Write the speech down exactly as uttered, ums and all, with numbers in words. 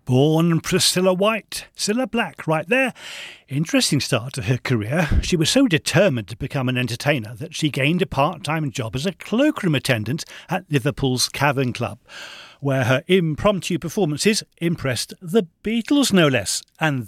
Born Priscilla White, Cilla Black right there. Interesting start to her career. She was so determined to become an entertainer that she gained a part-time job as a cloakroom attendant at Liverpool's Cavern Club, where her impromptu performances impressed the Beatles no less. And